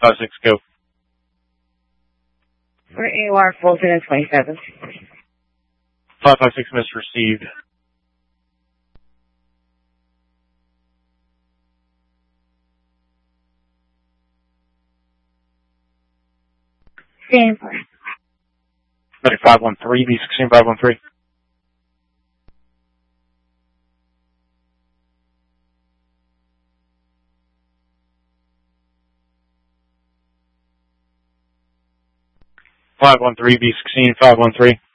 556, go. For AOR Fulton and 27. 556 missed received. Same for. Medic 513, B16 513. B16 513.